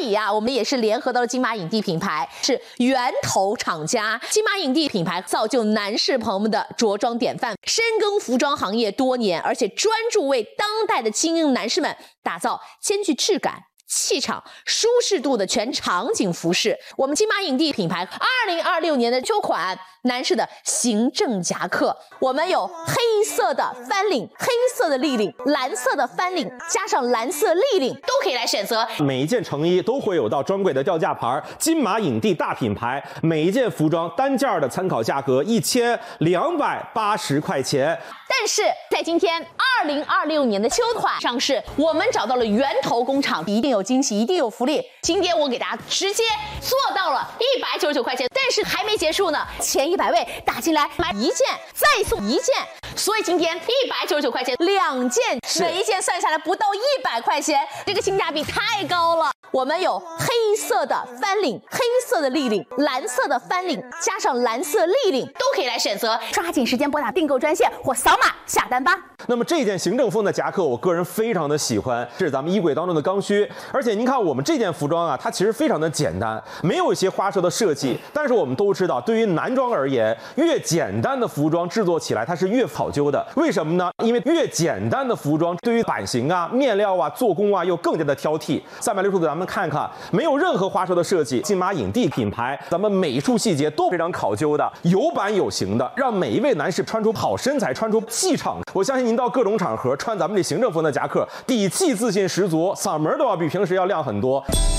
以呀，我们也是联合到了金马影帝品牌，是源头厂家。金马影帝品牌造就男士朋友们的着装典范，深耕服装行业多年，而且专注为当代的精英男士们打造兼具质感、气场、舒适度的全场景服饰。我们金马影帝品牌2026年的秋款男士的行政夹克，我们有黑色的翻领、黑色的立领、蓝色的翻领，加上蓝色立领，都可以来选择。 每一件成衣都会有到专柜的吊价牌，金马影帝大品牌，每一件服装单件的参考价格1280块钱。 但是在今天2026年的秋款上市，我们找到了源头工厂，一定有惊喜，一定有福利。今天我给大家直接做到了199块钱，但是还没结束呢，前100位打进来买一件再送一件，所以今天199块钱2件，每一件算下来不到100块钱，这个性价比太高了。我们有黑色的翻领、黑色的立领、蓝色的翻领，加上蓝色立领，都可以来选择。抓紧时间拨打订购专线或扫码下单吧。 那么这件行政风的夹克，我个人非常的喜欢，是咱们衣柜当中的刚需。而且您看我们这件服装啊，它其实非常的简单，没有一些花哨的设计。但是我们都知道，对于男装而言，越简单的服装制作起来它是越考究的。为什么呢？因为越简单的服装，对于版型啊、面料啊、做工啊，又更加的挑剔。360度咱们看看，没有任何花哨的设计，金马影帝品牌，咱们每一处细节都非常考究的，有版有型的，让每一位男士穿出好身材，穿出气场。我相信您到各种场合穿咱们这行政风的夹克，底气自信十足，嗓门都要比平时要亮很多。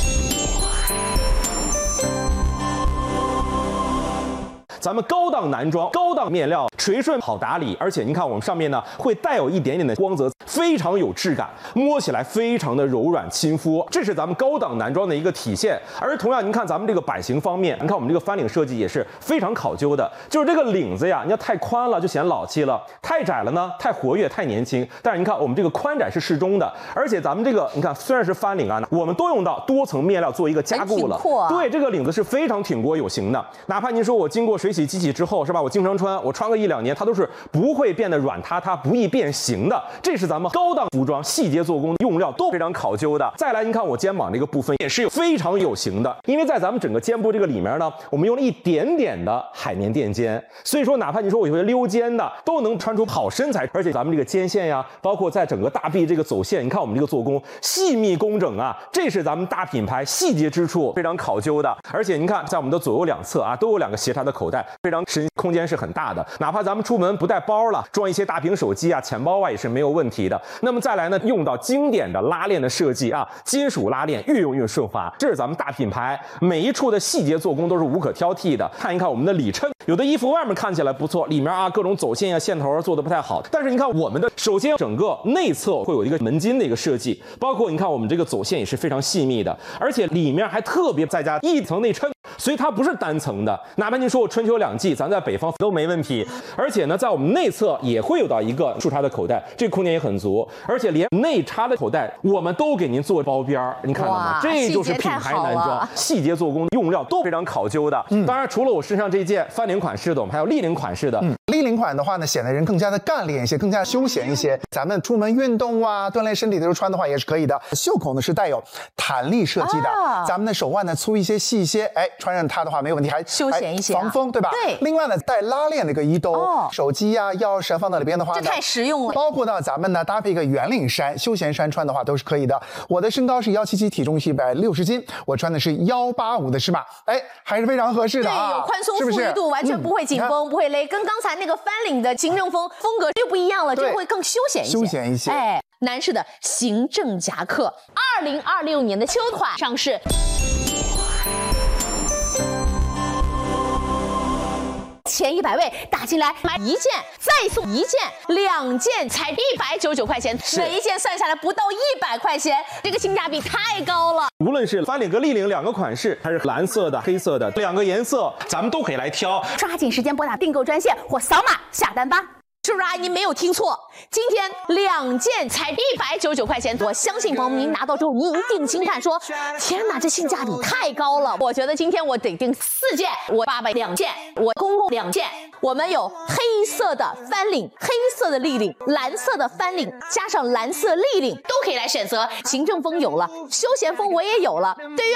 咱们高档男装、高档面料，垂顺好打理，而且您看我们上面呢会带有一点点的光泽，非常有质感，摸起来非常的柔软亲肤，这是咱们高档男装的一个体现。而同样，您看咱们这个版型方面，您看我们这个翻领设计也是非常考究的，就是这个领子呀，你要太宽了就显老气了，太窄了呢太活跃、太年轻。但是您看我们这个宽窄是适中的，而且咱们这个你看虽然是翻领啊，我们都用到多层面料做一个加固了，对，这个领子是非常挺过有型的。哪怕您说我经过水洗机器之后是吧，我经常穿，我穿个1、2年，它都是不会变得软塌塌、不易变形的。这是咱们高档服装细节做工用料都非常考究的。再来，您看我肩膀这个部分也是非常有型的，因为在咱们整个肩部这个里面呢，我们用了一点点的海绵垫肩，所以说哪怕你说我有些溜肩的，都能穿出好身材。而且咱们这个肩线呀，包括在整个大臂这个走线，你看我们这个做工细密工整啊，这是咱们大品牌细节之处非常考究的。而且您看在我们的左右两侧啊，都有2个斜插的口袋，非常深，空间是很大的。哪怕咱们出门不带包了，装一些大屏手机啊、钱包啊也是没有问题的。那么再来呢，用到经典的拉链的设计啊，金属拉链越用越顺滑，这是咱们大品牌每一处的细节做工都是无可挑剔的。看一看我们的里衬，有的衣服外面看起来不错，里面啊各种走线啊、线头做的不太好，但是你看我们的，首先整个内侧会有一个门襟的一个设计，包括你看我们这个走线也是非常细密的，而且里面还特别再加一层内衬。所以它不是单层的，哪怕您说我春秋2季，咱在北方都没问题。而且呢，在我们内侧也会有到一个竖插的口袋，这个空间也很足，而且连内插的口袋我们都给您做包边儿，你看到吗？这就是品牌男装，细节做工用料都非常考究的。当然，除了我身上这件翻领款式的，我们还有立领款式的。 立领款的话呢，显得人更加的干练一些，更加休闲一些。咱们出门运动啊，锻炼身体的时候穿的话也是可以的。袖口呢是带有弹力设计的，咱们的手腕呢粗一些、细一些，哎，穿上它的话没有问题，还休闲一些， 防风，对吧？ 对。 另外呢，带拉链的一个衣兜，手机呀、钥匙放到里边的话呢， 这太实用了。 包括呢，咱们呢搭配一个圆领衫、休闲衫穿的话都是可以的。我的身高是177，体重是160斤，我穿的是185的尺码，哎，还是非常合适的啊， 对，有宽松富裕度，完全不会紧绷，不会勒，跟刚才那个翻领的行政风格就不一样了，就会更休闲一些。 休闲一些， 哎，男士的行政夹克，2026年的秋款上市。前100位打进来买一件再送一件，2件才199块钱，每一件算下来不到100块钱，这个性价比太高了。 无论是翻领和立领2个款式，还是蓝色的、黑色的2个颜色，咱们都可以来挑。 抓紧时间拨打订购专线或扫码下单吧。是不是啊？您没有听错，今天2件才199块钱。我相信朋友们，您拿到之后，您一定惊叹说：“天哪，这性价比太高了！”我觉得今天我得订4件，我爸爸2件，我公公2件。我们有黑色的翻领、黑色的立领、蓝色的翻领，加上蓝色立领，都可以来选择。行政风有了，休闲风我也有了。对于